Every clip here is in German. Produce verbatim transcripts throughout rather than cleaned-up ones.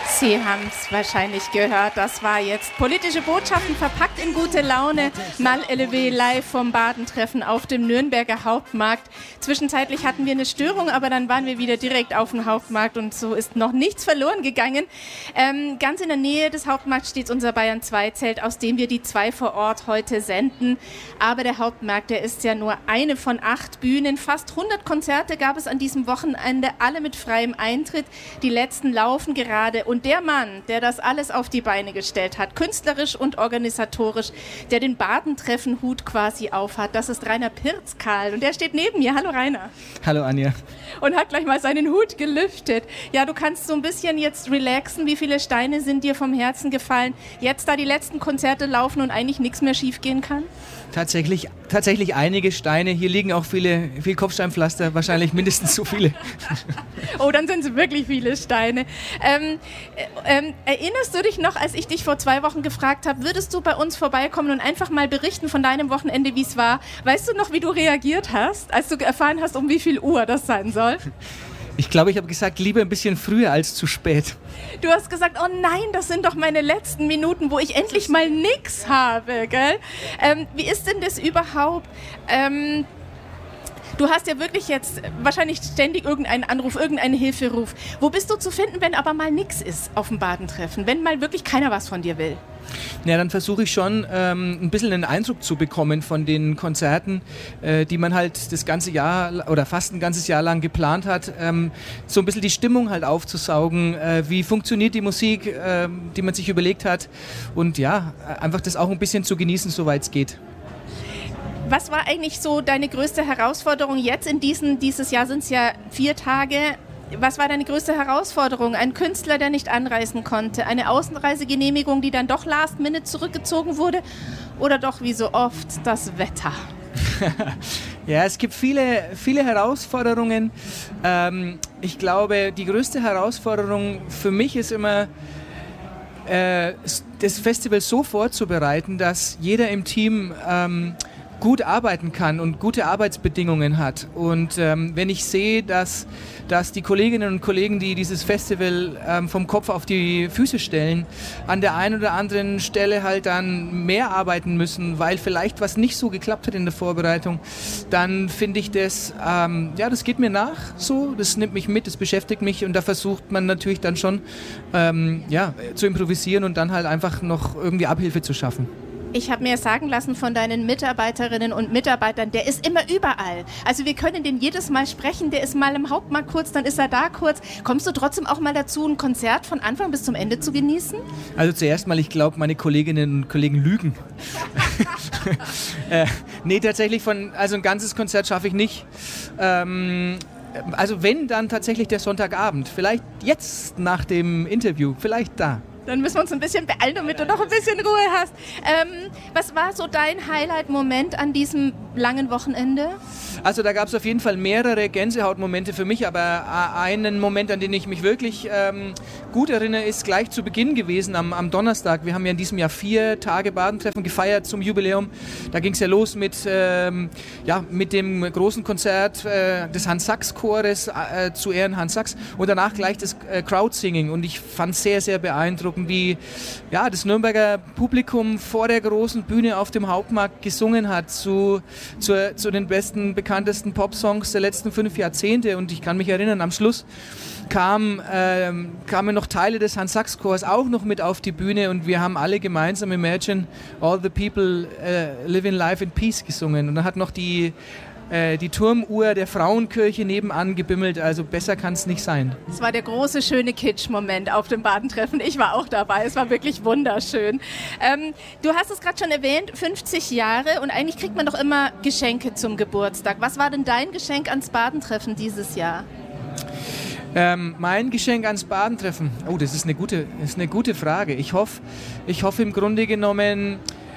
Sie haben es wahrscheinlich gehört, das war jetzt politische Botschaften verpackt in gute Laune. Mal L E W live vom Badentreffen auf dem Nürnberger Hauptmarkt. Zwischenzeitlich hatten wir eine Störung, aber dann waren wir wieder direkt auf dem Hauptmarkt und so ist noch nichts verloren gegangen. Ähm, ganz in der Nähe des Hauptmarkts steht unser Bayern zwei Zelt, aus dem wir die zwei vor Ort heute senden. Aber der Hauptmarkt, der ist ja nur eine von acht Bühnen. Fast hundert Konzerte gab es an diesem Wochenende, alle mit freiem Eintritt. Die letzten laufen gerade und der Mann, der das alles auf die Beine gestellt hat, künstlerisch und organisatorisch, der den Badentreffen-Hut quasi aufhat, das ist Rainer Pirzkal und der steht neben mir. Hallo Rainer. Hallo Anja. Und hat gleich mal seinen Hut gelüftet. Ja, du kannst so ein bisschen jetzt relaxen. Wie viele Steine sind dir vom Herzen gefallen? Jetzt, da die letzten Konzerte laufen und eigentlich nichts mehr schief gehen kann? Tatsächlich, tatsächlich einige Steine. Hier liegen auch viele, viel Kopfsteinpflaster, wahrscheinlich mindestens so viele. Oh, dann sind es wirklich viele Steine. Ähm, ähm, erinnerst du dich noch, als ich dich vor zwei Wochen gefragt habe, würdest du bei uns vorbeikommen und einfach mal berichten von deinem Wochenende, wie es war? Weißt du noch, wie du reagiert hast, als du erfahren hast, um wie viel Uhr das sein soll? Ich glaube, ich habe gesagt, lieber ein bisschen früher als zu spät. Du hast gesagt, oh nein, das sind doch meine letzten Minuten, wo ich endlich mal nix habe, gell? Ähm, wie ist denn das überhaupt? Ähm, du hast ja wirklich jetzt wahrscheinlich ständig irgendeinen Anruf, irgendeinen Hilferuf. Wo bist du zu finden, wenn aber mal nix ist auf dem Badentreffen? Wenn mal wirklich keiner was von dir will? Ja, dann versuche ich schon ähm, ein bisschen einen Eindruck zu bekommen von den Konzerten, äh, die man halt das ganze Jahr oder fast ein ganzes Jahr lang geplant hat. Ähm, so ein bisschen die Stimmung halt aufzusaugen, äh, wie funktioniert die Musik, äh, die man sich überlegt hat und ja, einfach das auch ein bisschen zu genießen, soweit es geht. Was war eigentlich so deine größte Herausforderung jetzt in diesen, dieses Jahr sind es ja vier Tage. Was war deine größte Herausforderung? Ein Künstler, der nicht anreisen konnte? Eine Außenreisegenehmigung, die dann doch last minute zurückgezogen wurde? Oder doch wie so oft das Wetter? Ja, es gibt viele, viele Herausforderungen. Ähm, ich glaube, die größte Herausforderung für mich ist immer, äh, das Festival so vorzubereiten, dass jeder im Team ähm, gut arbeiten kann und gute Arbeitsbedingungen hat. Und ähm, wenn ich sehe, dass, dass die Kolleginnen und Kollegen, die dieses Festival ähm, vom Kopf auf die Füße stellen, an der einen oder anderen Stelle halt dann mehr arbeiten müssen, weil vielleicht was nicht so geklappt hat in der Vorbereitung, dann finde ich das, ähm, ja, das geht mir nach so, das nimmt mich mit, das beschäftigt mich und da versucht man natürlich dann schon ähm, ja, zu improvisieren und dann halt einfach noch irgendwie Abhilfe zu schaffen. Ich habe mir sagen lassen von deinen Mitarbeiterinnen und Mitarbeitern, der ist immer überall. Also wir können den jedes Mal sprechen, der ist mal im Hauptmarkt kurz, dann ist er da kurz. Kommst du trotzdem auch mal dazu, ein Konzert von Anfang bis zum Ende zu genießen? Also zuerst mal, ich glaube, meine Kolleginnen und Kollegen lügen. äh, nee, tatsächlich, von, also ein ganzes Konzert schaffe ich nicht. Ähm, also wenn, dann tatsächlich der Sonntagabend. Vielleicht jetzt nach dem Interview, vielleicht da. Dann müssen wir uns ein bisschen beeilen, damit du noch ein bisschen Ruhe hast. Ähm, was war so dein Highlight-Moment an diesem langen Wochenende? Also da gab es auf jeden Fall mehrere Gänsehautmomente für mich, aber einen Moment, an den ich mich wirklich ähm, gut erinnere, ist gleich zu Beginn gewesen, am, am Donnerstag. Wir haben ja in diesem Jahr vier Tage Badentreffen gefeiert zum Jubiläum. Da ging es ja los mit, ähm, ja, mit dem großen Konzert äh, des Hans-Sachs-Chores äh, zu Ehren Hans Sachs und danach gleich das äh, Crowd-Singing. Und ich fand es sehr, sehr beeindruckend, wie ja, das Nürnberger Publikum vor der großen Bühne auf dem Hauptmarkt gesungen hat zu, zu, zu den besten, bekanntesten Popsongs der letzten fünf Jahrzehnte. Und ich kann mich erinnern, am Schluss kam, ähm, kamen noch Teile des Hans-Sachs-Chors auch noch mit auf die Bühne und wir haben alle gemeinsam Imagine All the People uh, Living Life in Peace gesungen. Und dann hat noch die die Turmuhr der Frauenkirche nebenan gebimmelt, also besser kann es nicht sein. Es war der große, schöne Kitsch-Moment auf dem Badentreffen. Ich war auch dabei, es war wirklich wunderschön. Ähm, du hast es gerade schon erwähnt, fünfzig Jahre und eigentlich kriegt man doch immer Geschenke zum Geburtstag. Was war denn dein Geschenk ans Badentreffen dieses Jahr? Ähm, mein Geschenk ans Badentreffen? Oh, das ist eine gute, das ist eine gute Frage. Ich hoffe, ich hoffe im Grunde genommen,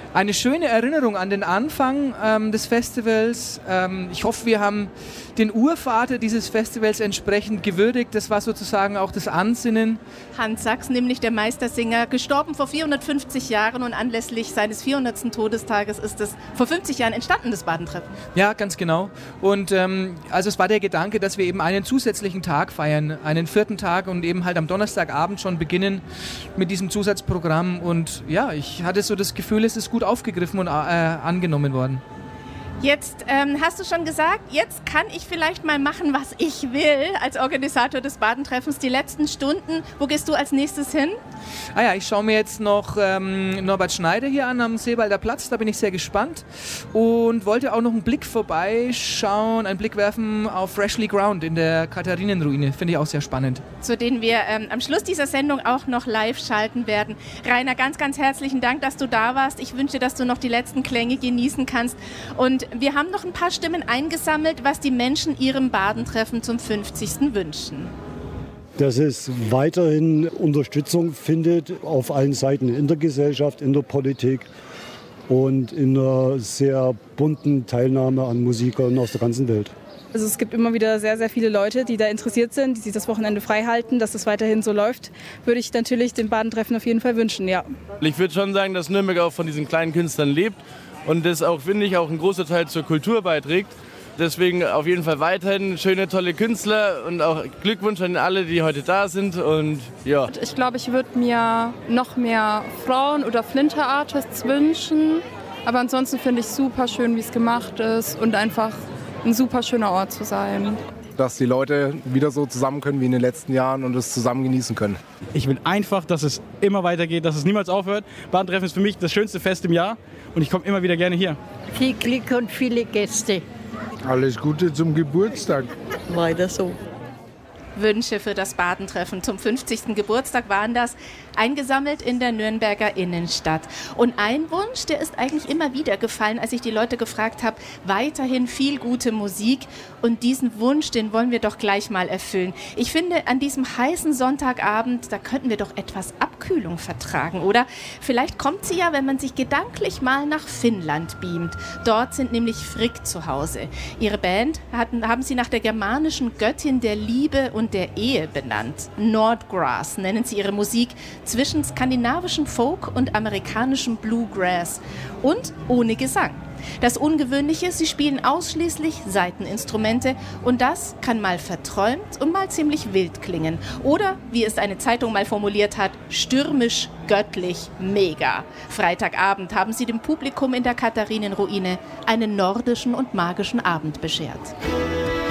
Eine schöne Erinnerung an den Anfang ähm, des Festivals. Ähm, ich hoffe, wir haben den Urvater dieses Festivals entsprechend gewürdigt. Das war sozusagen auch das Ansinnen. Hans Sachs, nämlich der Meistersinger, gestorben vor vierhundertfünfzig Jahren und anlässlich seines vierhundertsten Todestages ist es vor fünfzig Jahren entstanden, das Badentreffen. Ja, ganz genau. Und ähm, also es war der Gedanke, dass wir eben einen zusätzlichen Tag feiern, einen vierten Tag und eben halt am Donnerstagabend schon beginnen mit diesem Zusatzprogramm. Und ja, ich hatte so das Gefühl, es ist gut aufgegriffen und äh, angenommen worden. Jetzt ähm, hast du schon gesagt, jetzt kann ich vielleicht mal machen, was ich will als Organisator des Badentreffens. Die letzten Stunden, wo gehst du als nächstes hin? Ah ja, ich schaue mir jetzt noch ähm, Norbert Schneider hier an am Seebalder Platz, da bin ich sehr gespannt und wollte auch noch einen Blick vorbeischauen, einen Blick werfen auf Freshly Ground in der Katharinenruine, finde ich auch sehr spannend. Zu denen wir ähm, am Schluss dieser Sendung auch noch live schalten werden. Rainer, ganz, ganz herzlichen Dank, dass du da warst. Ich wünsche, dass du noch die letzten Klänge genießen kannst und wir haben noch ein paar Stimmen eingesammelt, was die Menschen ihrem Badentreffen zum fünfzigsten wünschen. Dass es weiterhin Unterstützung findet auf allen Seiten in der Gesellschaft, in der Politik und in einer sehr bunten Teilnahme an Musikern aus der ganzen Welt. Also es gibt immer wieder sehr, sehr viele Leute, die da interessiert sind, die sich das Wochenende frei halten, dass das weiterhin so läuft, würde ich natürlich dem Badentreffen auf jeden Fall wünschen, ja. Ich würde schon sagen, dass Nürnberg auch von diesen kleinen Künstlern lebt. Und das auch, finde ich, auch ein großer Teil zur Kultur beiträgt. Deswegen auf jeden Fall weiterhin schöne, tolle Künstler und auch Glückwunsch an alle, die heute da sind. Und ja. Ich glaube, ich würde mir noch mehr Frauen- oder Flinter-Artists wünschen. Aber ansonsten finde ich super schön, wie es gemacht ist und einfach ein super schöner Ort zu sein. Dass die Leute wieder so zusammen können wie in den letzten Jahren und es zusammen genießen können. Ich will einfach, dass es immer weitergeht, dass es niemals aufhört. Badentreffen ist für mich das schönste Fest im Jahr und ich komme immer wieder gerne hier. Viel Glück und viele Gäste. Alles Gute zum Geburtstag. Weiter so. Wünsche für das Badentreffen zum fünfzigsten Geburtstag waren das, eingesammelt in der Nürnberger Innenstadt. Und ein Wunsch, der ist eigentlich immer wieder gefallen, als ich die Leute gefragt habe, weiterhin viel gute Musik. Und diesen Wunsch, den wollen wir doch gleich mal erfüllen. Ich finde, an diesem heißen Sonntagabend, da könnten wir doch etwas Abkühlung vertragen, oder? Vielleicht kommt sie ja, wenn man sich gedanklich mal nach Finnland beamt. Dort sind nämlich Frick zu Hause. Ihre Band hatten, haben sie nach der germanischen Göttin der Liebe und der Ehe benannt. Nordgrass nennen sie ihre Musik, zwischen skandinavischem Folk und amerikanischem Bluegrass und ohne Gesang. Das Ungewöhnliche, sie spielen ausschließlich Saiteninstrumente und das kann mal verträumt und mal ziemlich wild klingen. Oder, wie es eine Zeitung mal formuliert hat, stürmisch, göttlich, mega. Freitagabend haben sie dem Publikum in der Katharinenruine einen nordischen und magischen Abend beschert.